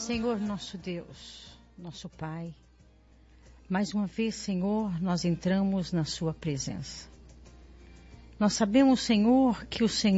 Senhor nosso Deus, nosso Pai, mais uma vez, Senhor, nós entramos na Sua presença. Nós sabemos, Senhor, que o Senhor